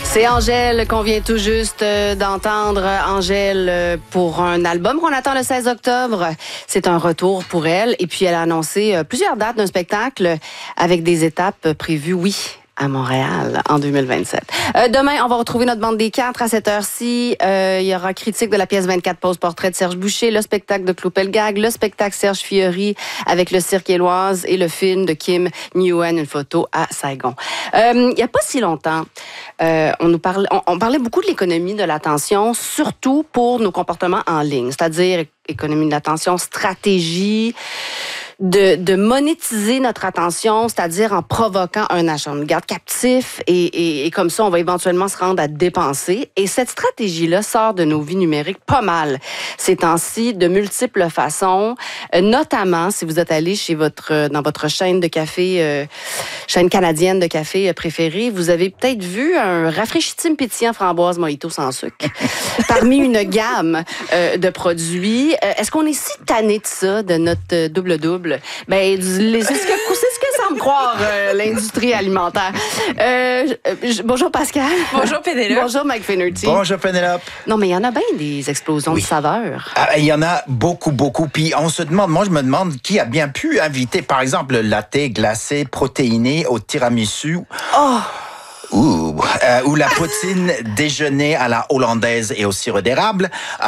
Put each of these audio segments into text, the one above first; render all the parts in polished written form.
C'est Angèle qu'on vient tout juste d'entendre. Angèle pour un album qu'on attend le 16 octobre. C'est un retour pour elle. Et puis, elle a annoncé plusieurs dates d'un spectacle avec des étapes prévues, oui, à Montréal en 2027. Demain, on va retrouver notre bande des 4 à cette heure-ci. Il y aura critique de la pièce 24 pauses portrait de Serge Boucher, le spectacle de Claude Pelgag, le spectacle Serge Fiori avec le Cirque Éloise et le film de Kim Nguyen, une photo à Saigon. Il n'y a pas si longtemps, on parlait beaucoup de l'économie de l'attention, surtout pour nos comportements en ligne, c'est-à-dire économie de l'attention, stratégie, de monétiser notre attention, c'est-à-dire en provoquant un achat. On nous garde captifs et comme ça, on va éventuellement se rendre à dépenser. Et cette stratégie-là sort de nos vies numériques pas mal ces temps-ci, de multiples façons, notamment si vous êtes allé dans votre chaîne de café, chaîne canadienne de café préférée, vous avez peut-être vu un rafraîchissime pétillant framboise mojito sans sucre parmi une gamme de produits. Est-ce qu'on est si tanné de ça, de notre double-double? Ben, c'est ce que semble croire l'industrie alimentaire. Bonjour Pascal. Bonjour Pénélope. Bonjour Mike Finnerty. Bonjour Pénélope. Non, mais il y en a bien des explosions de saveurs. Il y en a beaucoup. Puis on se demande, moi je me demande qui a bien pu inviter, par exemple, le latte glacé protéiné au tiramisu. Oh! Ou la poutine déjeuner à la hollandaise et au sirop d'érable.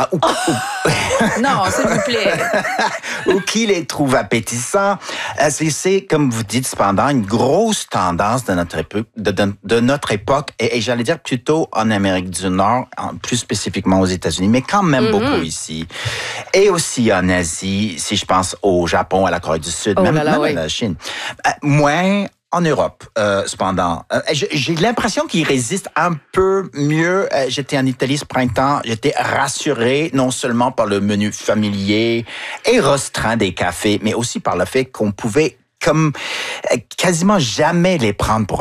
Non, s'il vous plaît. Ou qui les trouve appétissants. C'est, comme vous dites, cependant, une grosse tendance de notre époque, et j'allais dire plutôt en Amérique du Nord, plus spécifiquement aux États-Unis, mais quand même beaucoup ici. Et aussi en Asie, si je pense au Japon, à la Corée du Sud, même à la Chine. Moins en Europe, cependant. J'ai l'impression qu'ils résistent un peu mieux. J'étais en Italie ce printemps. J'étais rassuré non seulement par le menu familier et restreint des cafés, mais aussi par le fait qu'on pouvait quasiment jamais les prendre pour